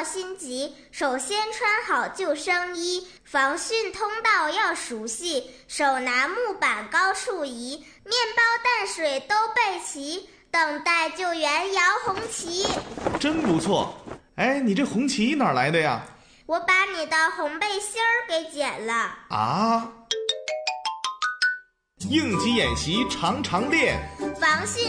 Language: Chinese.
莫心急，首先穿好救生衣，防汛通道要熟悉，手拿木板高处移，面包淡水都备齐，等待救援摇红旗。 真不错。哎，你这红旗哪来的呀？ 我把你的红背心儿给剪了。 啊！应急演习常常练， 防汛